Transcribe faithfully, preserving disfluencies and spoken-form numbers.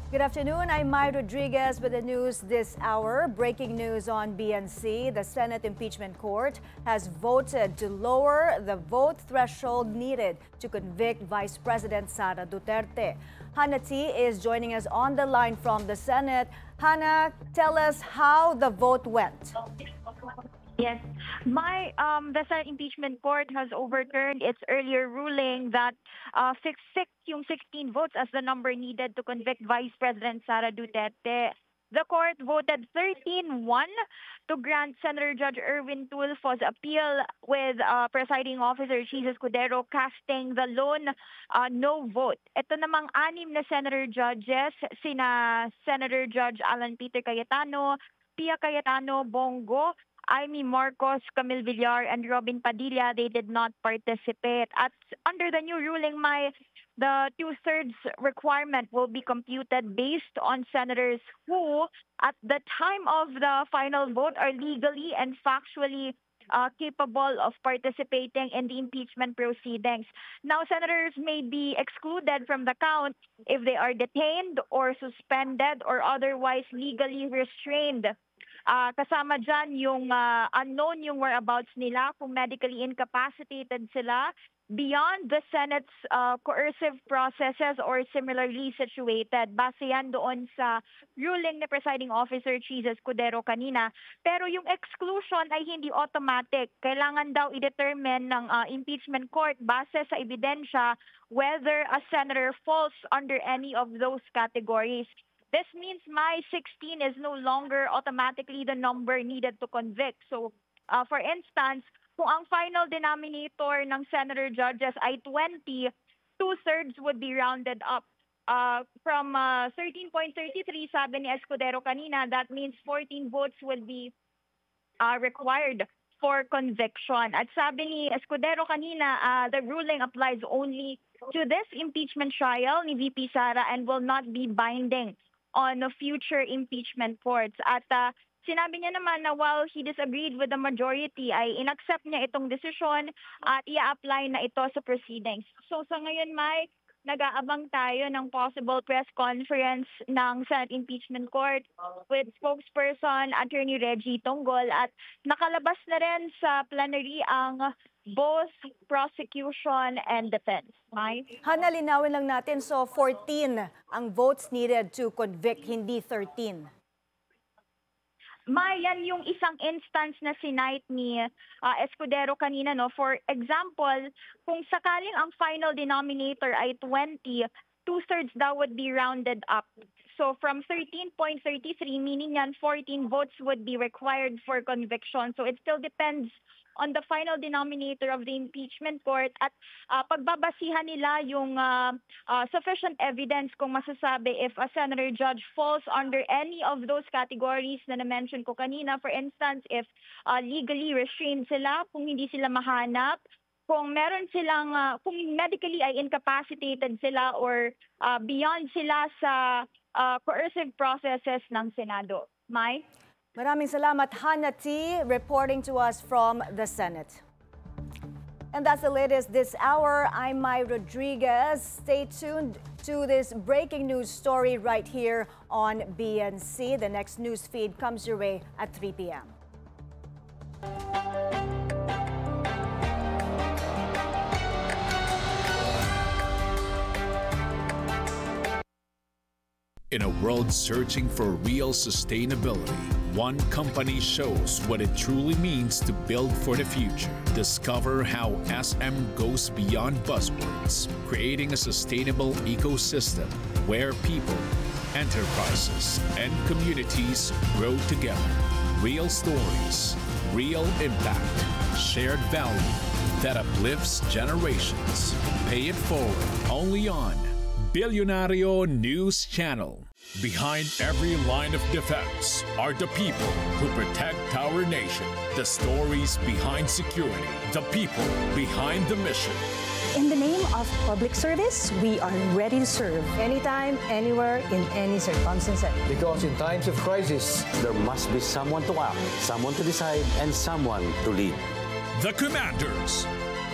Good afternoon. I'm Mai Rodriguez with the news this hour. Breaking news on B N C. The Senate Impeachment Court has voted to lower the vote threshold needed to convict Vice President Sara Duterte. Hannah T. is joining us on the line from the Senate. Hannah, tell us how the vote went. Yes. My, um, the Senate Impeachment Court has overturned its earlier ruling that uh, fixed six, yung sixteen votes as the number needed to convict Vice President Sara Duterte. The court voted thirteen one to grant Senator Judge Erwin Tulfo's appeal, with uh, presiding officer Chis Escudero casting the lone uh, no vote. Ito namang anim na senator judges, sina Senator Judge Alan Peter Cayetano, Pia Cayetano Bongo, Amy Marcos, Camille Villar, and Robin Padilla, they did not participate. At under the new ruling, my the two-thirds requirement will be computed based on senators who, at the time of the final vote, are legally and factually uh, capable of participating in the impeachment proceedings. Now, senators may be excluded from the count if they are detained or suspended or otherwise legally restrained. Uh, kasama dyan yung uh, unknown yung whereabouts nila, kung medically incapacitated sila, beyond the Senate's uh, coercive processes or similarly situated. Base yan doon sa ruling ni Presiding Officer Chis Escudero kanina. Pero yung exclusion ay hindi automatic. Kailangan daw i-determine ng uh, impeachment court base sa ebidensya whether a senator falls under any of those categories. This means my sixteen is no longer automatically the number needed to convict. So, uh, for instance, kung ang final denominator ng senator judges ay twenty, two-thirds would be rounded up. Uh, from uh, thirteen point three three, sabi ni Escudero kanina, that means fourteen votes will be uh, required for conviction. At sabi ni Escudero kanina, uh, the ruling applies only to this impeachment trial ni V P Sara and will not be binding on the future impeachment courts. At uh, sinabi niya naman na while he disagreed with the majority, ay inaccept niya itong desisyon at i-apply na ito sa proceedings. So sa ngayon, May, nag-aabang tayo ng possible press conference ng Senate Impeachment Court with spokesperson Attorney Reggie Tonggol, at nakalabas na rin sa plenary ang both prosecution and defense. May? Hannah, linawin lang natin, so fourteen ang votes needed to convict, hindi thirteen. May, yan yung isang instance na sinight ni uh, Escudero kanina. No? For example, kung sakaling ang final denominator ay twenty, two-thirds daw would be rounded up. So from thirteen point three three, meaning yan fourteen votes would be required for conviction. So it still depends on the final denominator of the impeachment court, at uh, pagbabasihan nila yung uh, uh, sufficient evidence kung masasabi if a senator judge falls under any of those categories na na-mention ko kanina. For instance, if uh, legally restrained sila, kung hindi sila mahanap, kung meron silang, uh, kung medically ay incapacitated sila, or uh, beyond sila sa uh, coercive processes ng Senado. Mai? Maraming salamat, Hannah T., reporting to us from the Senate. And that's the latest this hour. I'm Mai Rodriguez. Stay tuned to this breaking news story right here on B N C. The next news feed comes your way at three p m In a world searching for real sustainability, one company shows what it truly means to build for the future. Discover how S M goes beyond buzzwords, creating a sustainable ecosystem where people, enterprises, and communities grow together. Real stories, real impact, shared value that uplifts generations. Pay it forward only on Billionario News Channel. Behind every line of defense are the people who protect our nation. The stories behind security. The people behind the mission. In the name of public service, we are ready to serve anytime, anywhere, in any circumstances. Because in times of crisis, there must be someone to act, someone to decide, and someone to lead. The Commanders,